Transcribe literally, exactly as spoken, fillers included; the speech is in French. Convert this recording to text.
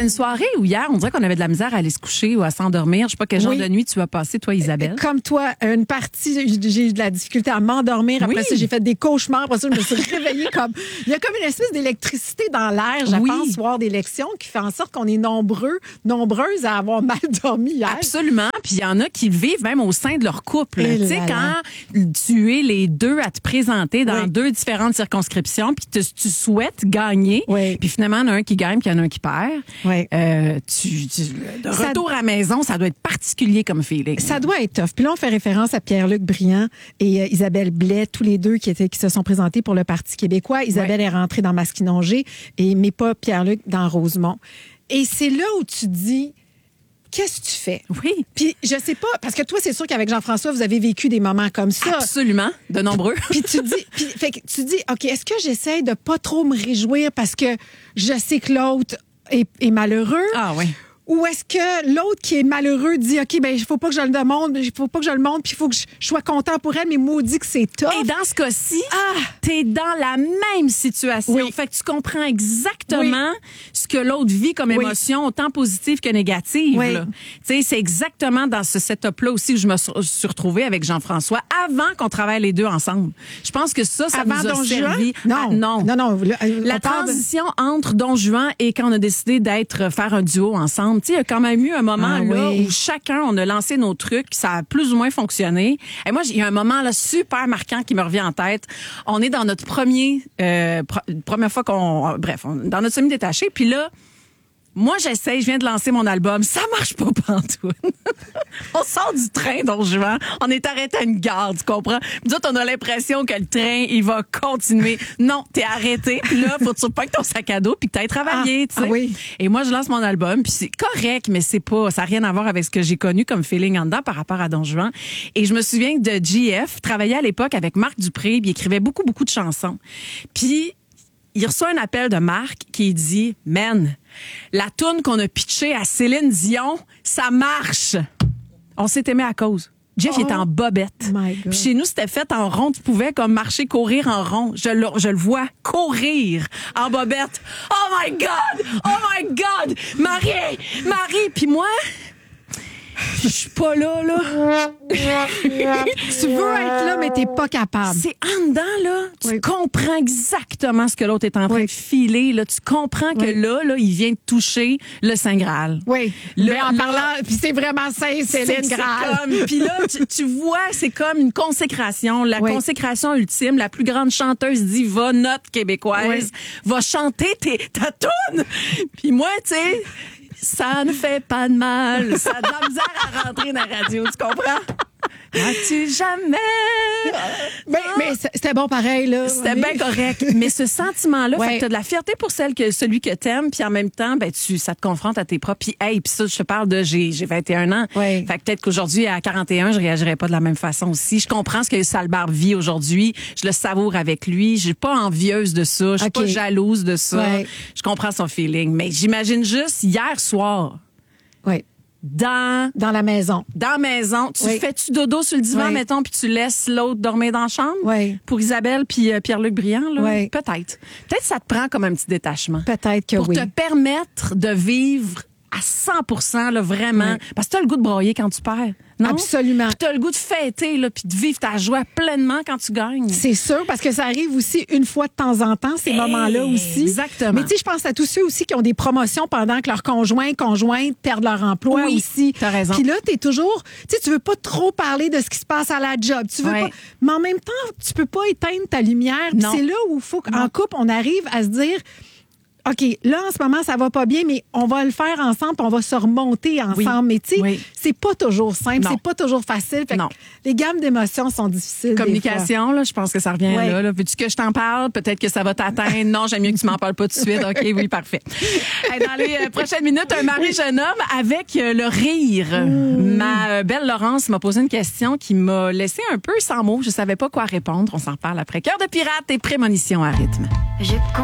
une soirée où hier, on dirait qu'on avait de la misère à aller se coucher ou à s'endormir. Je sais pas quel genre Oui. de nuit tu as passé, toi, Isabelle. Comme toi, une partie, j'ai eu de la difficulté à m'endormir. Après Oui. ça, j'ai fait des cauchemars. Après ça, je me suis réveillée comme... Il y a comme une espèce d'électricité dans l'air, je Oui. pense, soir d'élection, qui fait en sorte qu'on est nombreux, nombreuses à avoir mal dormi hier. Absolument. Puis il y en a qui le vivent même au sein de leur couple. Et Tu sais, là là. quand tu es les deux à te présenter dans Oui. deux différentes circonscriptions, puis te- tu souhaites gagner, Oui. puis finalement, il y en a un qui gagne, puis il y en a un qui perd. Oui. Euh, tu, tu- de Ça- retour à la maison, ça doit être particulier comme feeling. Ça doit être tough. Puis là, on fait référence à Pierre-Luc Briand et euh, Isabelle Blais, tous les deux qui étaient qui se sont présentés pour le Parti québécois. Isabelle est rentrée dans Masquinongé, et mais pas Pierre-Luc dans Rosemont. Et c'est là où tu dis, qu'est-ce que tu fais? Oui. Puis je sais pas, parce que toi, c'est sûr qu'avec Jean-François, vous avez vécu des moments comme ça. Absolument. De nombreux. Puis tu dis, puis, fait que tu dis, OK, est-ce que j'essaie de pas trop me réjouir parce que je sais que l'autre est, est malheureux? Ah oui. Ou est-ce que l'autre qui est malheureux dit, OK, ben il faut pas que je le demande, il faut pas que je le montre, puis il faut que je, je sois content pour elle, mais maudit que c'est top. Et dans ce cas-ci, Ah! t'es dans la même situation. Oui. Fait que tu comprends exactement ce que l'autre vit comme Oui. émotion, autant positive que négative. Oui. là. Tu sais, c'est exactement dans ce setup-là aussi que je me suis retrouvée avec Jean-François avant qu'on travaille les deux ensemble. Je pense que ça, ça Avant nous a Don servi. Juan? Ah, Non. non. Non, non. là, euh, La on parle de- transition entre Don Juan et quand on a décidé d'être faire un duo ensemble, tu sais, il y a quand même eu un moment Ah là oui. où chacun on a lancé nos trucs, ça a plus ou moins fonctionné. Et moi, il y a un moment là super marquant qui me revient en tête. On est dans notre premier euh, pro- première fois qu'on bref, on, dans notre semi-détaché, puis là moi, j'essaie, je viens de lancer mon album. Ça marche pas pantoute. On sort du train, Don Juan. On est arrêté à une gare, tu comprends? Nous autres, on a l'impression que le train, il va continuer. Non, t'es arrêté. Puis là, faut que tu repognes ton sac à dos puis que t'ailles travailler, Ah, tu sais. ah oui. Et moi, je lance mon album puis c'est correct, mais c'est pas, ça n'a rien à voir avec ce que j'ai connu comme feeling en dedans par rapport à Don Juan. Et je me souviens de G F, travaillait à l'époque avec Marc Dupré, puis il écrivait beaucoup, beaucoup de chansons. Puis, il reçoit un appel de Marc qui dit « Man, la toune qu'on a pitchée à Céline Dion, ça marche! » On s'est aimé à cause. Jeff, il était en bobette. My God. Puis chez nous, c'était fait en rond. Tu pouvais comme marcher, courir en rond. Je le, je le vois courir en bobette. Oh my God! Oh my God! Marie! Marie! Puis moi... Je suis pas là, là. Tu veux être là, mais t'es pas capable. C'est en dedans, là. Tu Oui. comprends exactement ce que l'autre est en train Oui. de filer, là. Tu comprends que Oui. là, là, il vient de toucher le Saint Graal. Oui. Là, mais en là, parlant, puis c'est vraiment sain, C'est Céline c'est Graal. comme, puis là, tu, tu vois, c'est comme une consécration, la Oui. consécration ultime. La plus grande chanteuse diva, notre québécoise, Oui. va chanter tes, ta toune. Puis moi, tu sais, ça ne fait pas de mal. Ça a de la misère à rentrer dans la radio, tu comprends? As-tu jamais... Mais, mais c'était bon pareil, là. C'était Oui. bien correct. Mais ce sentiment-là, Ouais. fait que t'as de la fierté pour celle que, celui que t'aimes, puis en même temps, ben, tu, ça te confronte à tes propres. Puis, hey, puis ça, je te parle de, j'ai, j'ai vingt et un ans. Ouais. Fait que peut-être qu'aujourd'hui, à quarante et un, je réagirais pas de la même façon aussi. Je comprends ce que Salbarbe vit aujourd'hui. Je le savoure avec lui. Je suis pas envieuse de ça. Je suis OK. pas jalouse de ça. Ouais. Je comprends son feeling. Mais j'imagine juste, hier soir, Oui. dans, Dans la maison. dans la maison, tu Oui. fais-tu dodo sur le divan, Oui. mettons, puis tu laisses l'autre dormir dans la chambre? Oui. Pour Isabelle puis euh, Pierre-Luc Briand, là? Oui. Peut-être. Peut-être que ça te prend comme un petit détachement. Peut-être que Pour oui. te permettre de vivre à cent pour cent, là, vraiment. Oui. Parce que t'as le goût de broyer quand tu perds, non? Absolument. Puis t'as le goût de fêter, là, puis de vivre ta joie pleinement quand tu gagnes. C'est sûr, parce que ça arrive aussi une fois de temps en temps, ces moments-là aussi. Exactement. Mais tu sais, je pense à tous ceux aussi qui ont des promotions pendant que leurs conjoints, conjointes perdent leur emploi Oui, aussi. t'as raison. Puis là, t'es toujours, tu sais, tu veux pas trop parler de ce qui se passe à la job. Tu veux Ouais. pas, mais en même temps, tu peux pas éteindre ta lumière. Puis Non. c'est là où il faut qu'en couple, on arrive à se dire, OK, là, en ce moment, ça va pas bien, mais on va le faire ensemble, puis on va se remonter ensemble. Oui. Mais tu sais, Oui. c'est pas toujours simple, Non. c'est pas toujours facile. Fait que Non. les gammes d'émotions sont difficiles. des fois. Communication, là, je pense que ça revient Ouais. là, là. Veux-tu que je t'en parle? Peut-être que ça va t'atteindre. Non, j'aime mieux que tu m'en parles pas tout de suite. OK, oui, parfait. Hey, dans les euh, prochaines minutes, un mari jeune homme avec euh, le rire. Ma euh, belle Laurence m'a posé une question qui m'a laissé un peu sans mots. Je savais pas quoi répondre. On s'en parle après. Cœur de pirate et prémonition à rythme. Je